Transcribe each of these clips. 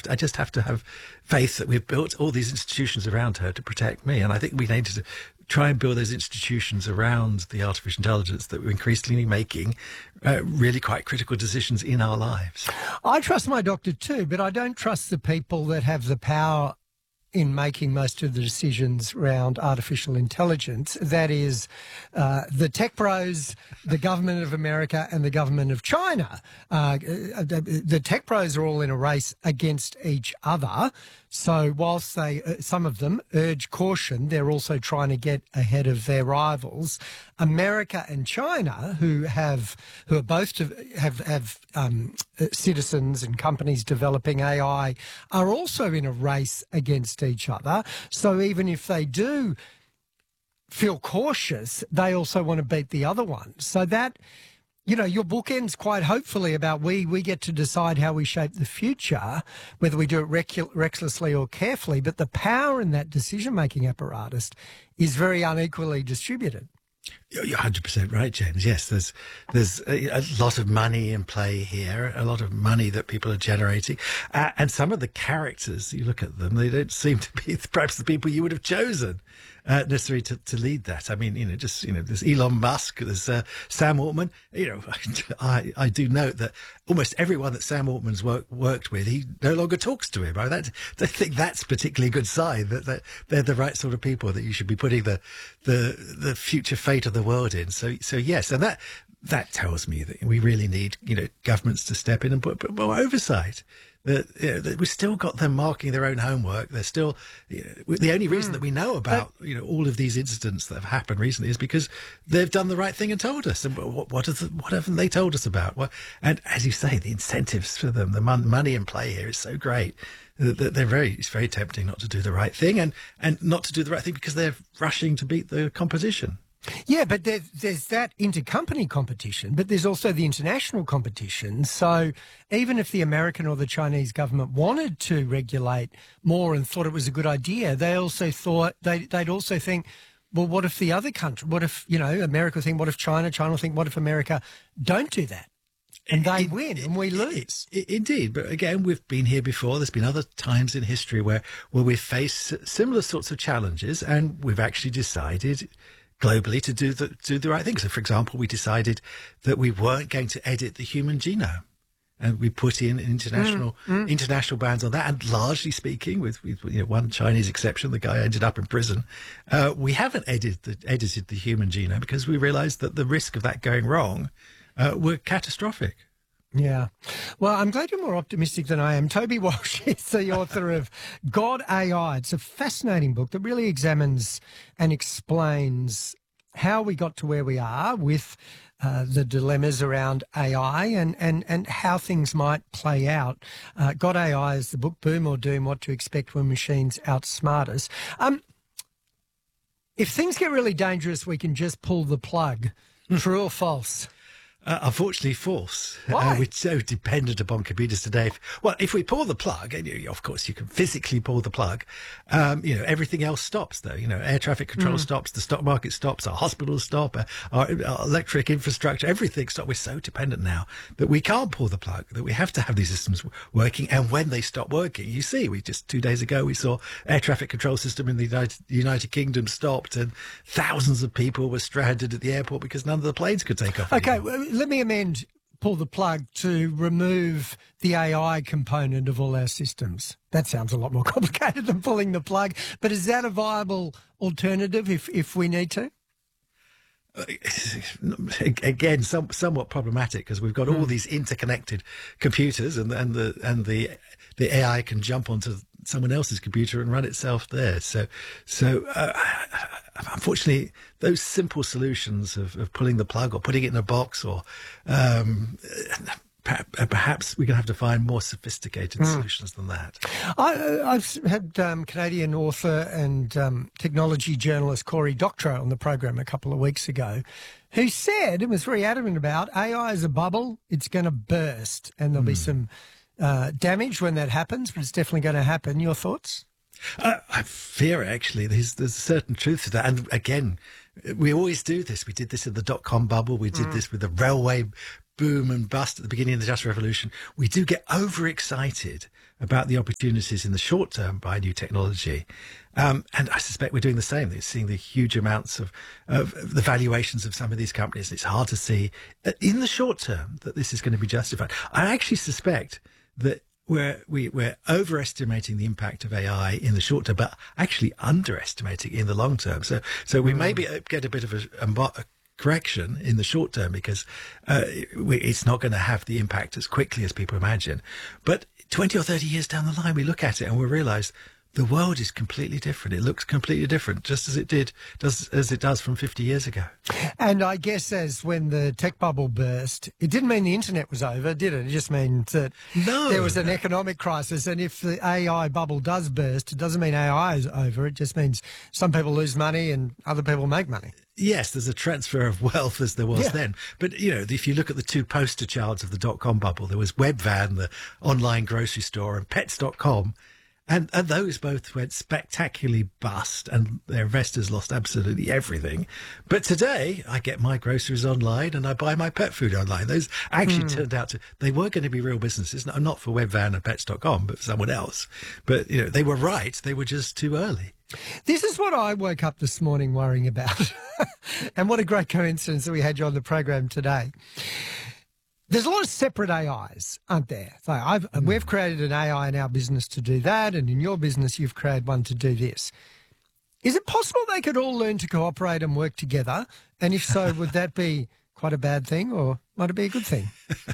I just have to have faith that we've built all these institutions around her to protect me. And I think we need to try and build those institutions around the artificial intelligence that we're increasingly making really quite critical decisions in our lives. I trust my doctor too, but I don't trust the people that have the power in making most of the decisions around artificial intelligence. That is the tech pros, the government of America and the government of China. The tech pros are all in a race against each other. So whilst they, some of them urge caution, they're also trying to get ahead of their rivals. America and China, who are both have citizens and companies developing AI, are also in a race against each other. So even if they do feel cautious, they also want to beat the other one. So that, you know, your book ends quite hopefully about we get to decide how we shape the future, whether we do it recklessly or carefully, but the power in that decision-making apparatus is very unequally distributed. You're 100% right, James. Yes, there's a lot of money in play here, a lot of money that people are generating. And some of the characters, you look at them, they don't seem to be perhaps the people you would have chosen necessarily to lead that. I mean, there's Elon Musk, there's Sam Altman. I do note that almost everyone that Sam Altman's worked with, he no longer talks to him. I think that's particularly a good sign that they're the right sort of people that you should be putting the future fate of the world in. So yes, and that tells me that we really need governments to step in and put more oversight. That we've still got them marking their own homework. They're still the only reason that we know about all of these incidents that have happened recently is because they've done the right thing and told us. And what haven't they told us about? And as you say, the incentives for them, the money in play here is so great that it's very tempting not to do the right thing and not to do the right thing because they're rushing to beat the competition. Yeah, but there's that intercompany competition, but there's also the international competition. So even if the American or the Chinese government wanted to regulate more and thought it was a good idea, they also thought they'd also think, well, what if the other country? What if America think? What if China think? What if America don't do that? And they win and we lose. Indeed. But again, we've been here before. There's been other times in history where we've faced similar sorts of challenges and we've actually decided globally to do the right thing. So, for example, we decided that we weren't going to edit the human genome. And we put in international bans on that. And largely speaking, with one Chinese exception, the guy ended up in prison. We haven't edited the human genome because we realized that the risk of that going wrong were catastrophic. Yeah. Well, I'm glad you're more optimistic than I am. Toby Walsh is the author of God AI. It's a fascinating book that really examines and explains how we got to where we are with the dilemmas around AI and how things might play out. God AI is the book, Boom or Doom, What to Expect When Machines Outsmart Us. If things get really dangerous, we can just pull the plug. True or false? Unfortunately, false. Why? We're so dependent upon computers today. If we pull the plug, and of course you can physically pull the plug, everything else stops though. Air traffic control stops, the stock market stops, our hospitals stop, our electric infrastructure, everything stops. We're so dependent now that we can't pull the plug, that we have to have these systems working. And when they stop working, you see, 2 days ago, we saw air traffic control system in the United Kingdom stopped and thousands of people were stranded at the airport because none of the planes could take off Okay, anymore. let me amend pull the plug to remove the AI component of all our systems. That sounds a lot more complicated than pulling the plug, but is that a viable alternative if we need to? Again, somewhat problematic because we've got all these interconnected computers and the AI can jump onto someone else's computer and run itself there. So unfortunately, those simple solutions of pulling the plug or putting it in a box or perhaps we're going to have to find more sophisticated solutions than that. I've had Canadian author and technology journalist Cory Doctorow on the program a couple of weeks ago, who said, and was very adamant about, AI is a bubble, it's going to burst, and there'll be some damage when that happens, but it's definitely going to happen. Your thoughts? I fear, actually, there's a certain truth to that. And again, we always do this. We did this in the dot-com bubble. We did this with the railway boom and bust at the beginning of the Industrial Revolution, we do get overexcited about the opportunities in the short term by new technology. And I suspect we're doing the same. They're seeing the huge amounts of the valuations of some of these companies. It's hard to see in the short term that this is going to be justified. I actually suspect that we're overestimating the impact of AI in the short term, but actually underestimating in the long term. So we maybe get a bit of a correction in the short term because it's not going to have the impact as quickly as people imagine. But 20 or 30 years down the line, we look at it and we realize the world is completely different. It looks completely different, just as it does from 50 years ago. And I guess as when the tech bubble burst, it didn't mean the internet was over, did it? It just means that there was an economic crisis. And if the AI bubble does burst, it doesn't mean AI is over. It just means some people lose money and other people make money. Yes, there's a transfer of wealth as there was then. But, if you look at the two poster childs of the dot-com bubble, there was Webvan, the online grocery store, and Pets.com. And those both went spectacularly bust and their investors lost absolutely everything. But today I get my groceries online and I buy my pet food online. Those actually turned out they were going to be real businesses, not for Webvan and Pets.com, but for someone else. But, they were right. They were just too early. This is what I woke up this morning worrying about. And what a great coincidence that we had you on the program today. There's a lot of separate AIs, aren't there? So we've created an AI in our business to do that, and in your business you've created one to do this. Is it possible they could all learn to cooperate and work together? And if so, would that be quite a bad thing or might it be a good thing?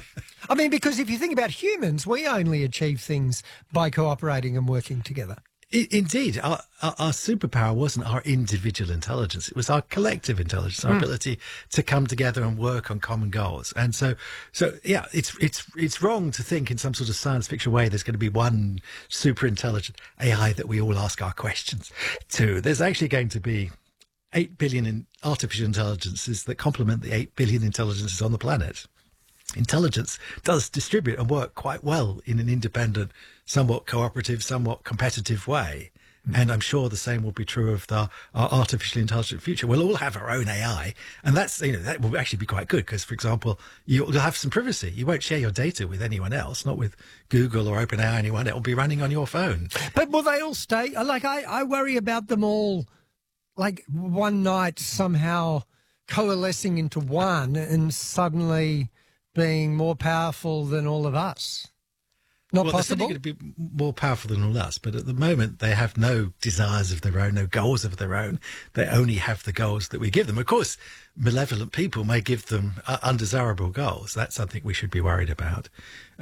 I mean, because if you think about humans, we only achieve things by cooperating and working together. Indeed, our superpower wasn't our individual intelligence; it was our collective intelligence, our ability to come together and work on common goals. And so yeah, it's wrong to think in some sort of science fiction way there's going to be one super intelligent AI that we all ask our questions to. There's actually going to be 8 billion in artificial intelligences that complement the 8 billion intelligences on the planet. Intelligence does distribute and work quite well in an independent, somewhat cooperative, somewhat competitive way. And I'm sure the same will be true of our artificially intelligent future. We'll all have our own AI, and that will actually be quite good because, for example, you'll have some privacy. You won't share your data with anyone else, not with Google or OpenAI, anyone. It will be running on your phone. But will they all stay? Like, I worry about them all, like, one night somehow coalescing into one and suddenly being more powerful than all of us. Not possible? They're going to be more powerful than all us, but at the moment they have no desires of their own, no goals of their own. They only have the goals that we give them. Of course, malevolent people may give them undesirable goals. That's something we should be worried about.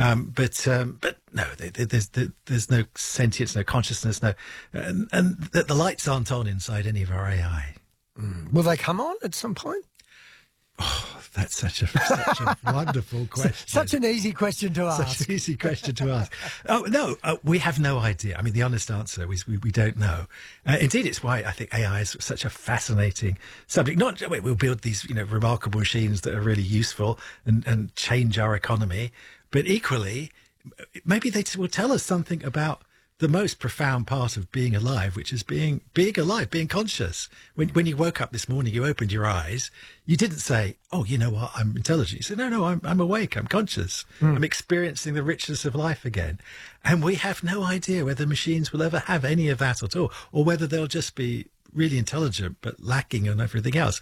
But no, there's no sentience, no consciousness, and the lights aren't on inside any of our AI. Will they come on at some point? Oh, that's such a wonderful question. Such an easy question to ask. Such an easy question to ask. Oh, no, we have no idea. I mean, the honest answer is we don't know. Indeed, it's why I think AI is such a fascinating subject. We'll build these, remarkable machines that are really useful and change our economy. But equally, maybe they will tell us something about the most profound part of being alive, which is being alive, being conscious. When you woke up this morning, you opened your eyes, you didn't say, oh, you know what, I'm intelligent. You said, no, I'm awake, I'm conscious. I'm experiencing the richness of life again. And we have no idea whether machines will ever have any of that at all, or whether they'll just be really intelligent but lacking on everything else.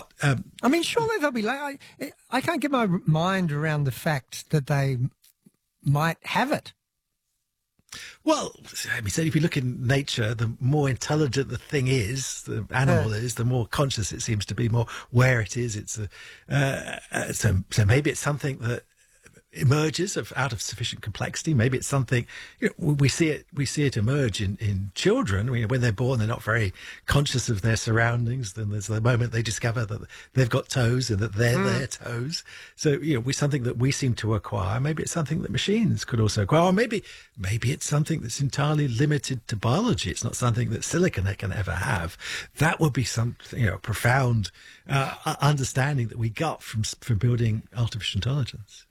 I mean, surely they'll be I can't get my mind around the fact that they might have it. Well, I mean, so if you look in nature, the more intelligent the thing is, the animal is, the more conscious it seems to be, more where it is. So maybe it's something that emerges out of sufficient complexity. Maybe it's something, we see it emerge in children. When they're born, they're not very conscious of their surroundings. Then there's the moment they discover that they've got toes and that they're their toes. So, something that we seem to acquire. Maybe it's something that machines could also acquire. Or maybe it's something that's entirely limited to biology. It's not something that silicon can ever have. That would be something, a profound understanding that we got from building artificial intelligence. Wow.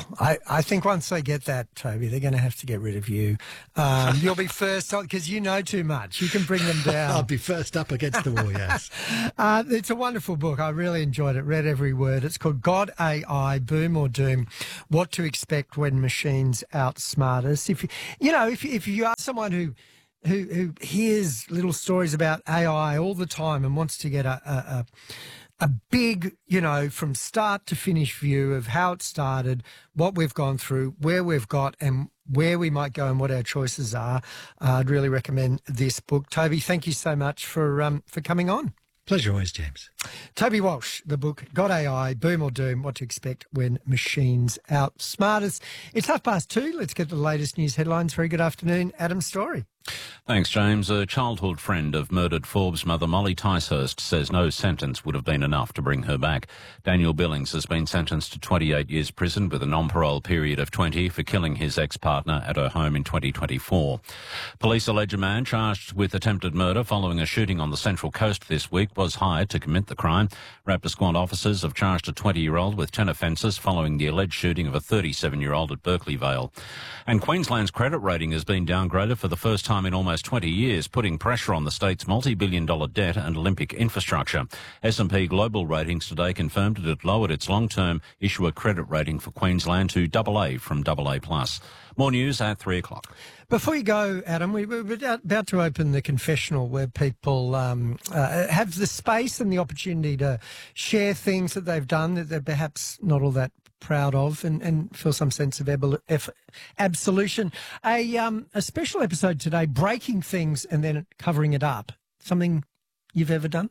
I think once they get that, Toby, they're going to have to get rid of you. You'll be first because you know too much. You can bring them down. I'll be first up against the wall, yes. It's a wonderful book. I really enjoyed it. Read every word. It's called God, AI, Boom or Doom, What to Expect When Machines Outsmart Us. If you are someone who hears little stories about AI all the time and wants to get a big, from start to finish view of how it started, what we've gone through, where we've got and where we might go and what our choices are, I'd really recommend this book. Toby, thank you so much for coming on. Pleasure always, James. Toby Walsh, the book, God, AI, Boom or Doom, What to Expect When Machines Outsmart Us. It's 2:30. Let's get the latest news headlines. Very good afternoon, Adam Story. Thanks, James. A childhood friend of murdered Forbes mother Molly Ticehurst says no sentence would have been enough to bring her back. Daniel Billings has been sentenced to 28 years prison with a non-parole period of 20 for killing his ex-partner at her home in 2024. Police allege a man charged with attempted murder following a shooting on the Central Coast this week was hired to commit the crime. Raptor Squad officers have charged a 20-year-old with 10 offences following the alleged shooting of a 37-year-old at Berkeley Vale. And Queensland's credit rating has been downgraded for the first time in almost 20 years, putting pressure on the state's multi-billion-dollar debt and Olympic infrastructure. S&P Global Ratings today confirmed it had lowered its long-term issuer credit rating for Queensland to AA from AA+. More news at 3 o'clock. Before you go, Adam, we're about to open the confessional where people have the space and the opportunity to share things that they've done that they're perhaps not all that proud of and feel some sense of absolution. A special episode today, breaking things and then covering it up. Something you've ever done?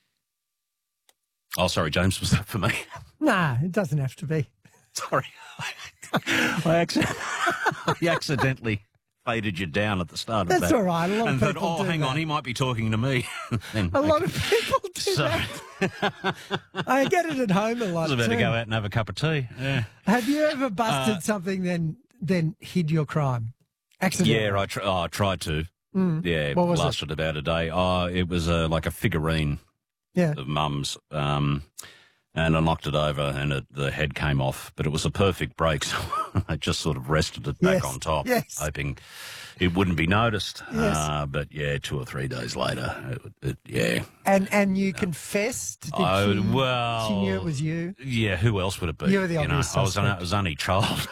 Oh, sorry, James, was that for me? Nah, it doesn't have to be. Sorry. I accidentally faded you down at the start of that. That's all right. A lot of people thought, do hang that. on, he might be talking to me. Then, A lot of people do that. I get it at home a lot. I was about too. to go out and have a cup of tea. Yeah, Have you ever busted something then hid your crime? Accidentally? yeah, I tried to. Yeah, What was it? lasted about a day. Oh, it was like a figurine Yeah. of Mum's, and I knocked it over and the head came off, but it was a perfect break, so I just sort of rested it back Yes, on top, yes. hoping it wouldn't be noticed. Yes. But yeah, 2 or 3 days later, yeah. And you confessed? Did she knew it was you? Yeah, who else would it be? You were the obvious I was suspect. only a child.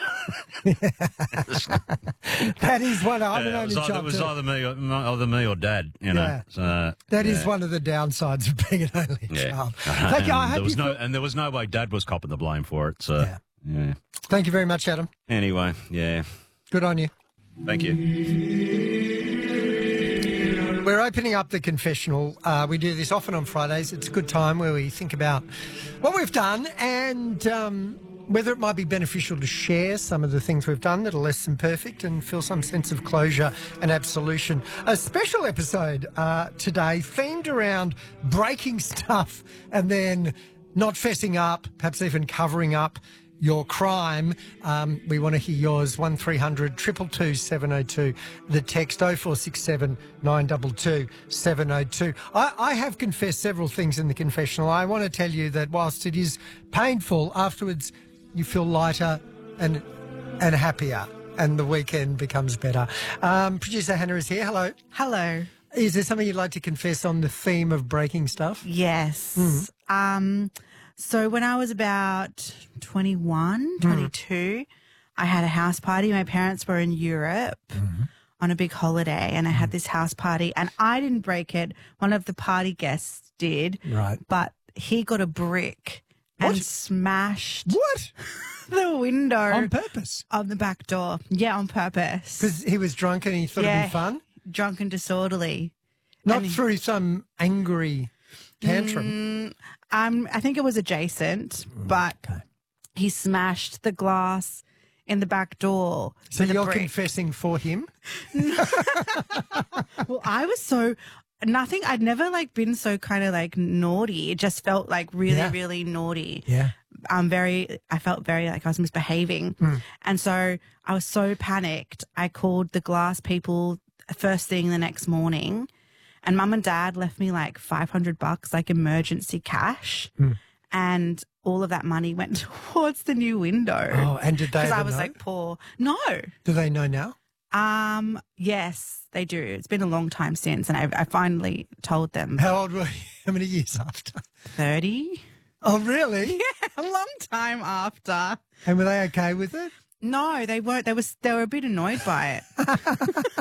That is one. I'm an only it child was too. either me or Dad. Yeah. So, That is yeah. one of the downsides of being an only Yeah. child. Thank you. I hope there was no way Dad was copping the blame for it. So Yeah. yeah. Thank you very much, Adam. Anyway, yeah. Good on you. Thank you. We're opening up the confessional. We do this often on Fridays. It's a good time where we think about what we've done and whether it might be beneficial to share some of the things we've done that are less than perfect and feel some sense of closure and absolution. A special episode today themed around breaking stuff and then not fessing up, perhaps even covering up your crime. We want to hear yours. 1300 222 702. The text 0467 922 702. I have confessed several things in the confessional. I want to tell you that whilst it is painful, afterwards you feel lighter and happier, and the weekend becomes better. Producer Hannah is here. Hello. Hello. Is there something you'd like to confess on the theme of breaking stuff? Yes. So when I was about 21, 22, I had a house party. My parents were in Europe on a big holiday, and I had this house party, and I didn't break it. One of the party guests did. Right. But he got a brick What? and smashed What? the window On purpose? of the back door. Yeah, on purpose. Because he was drunk and he thought it'd be fun? Drunk and disorderly. Not through some angry tantrum. I think it was adjacent, but he smashed the glass in the back door. So with a you're brick. confessing for him? Well, I was so nothing. I'd never been so kind of naughty. It just felt really, Yeah. really naughty. Yeah. I felt very like I was misbehaving. And so I was so panicked. I called the glass people first thing the next morning, and Mum and Dad left me $500 emergency cash. and all of that money went towards the new window. Oh, and did they Because I ever was know? like, poor. No. Do they know now? Yes, they do. It's been a long time since, and I finally told them. How old were you? How many years after? 30. Oh, really? Yeah, a long time after. And were they okay with it? No, they weren't. They were a bit annoyed by it.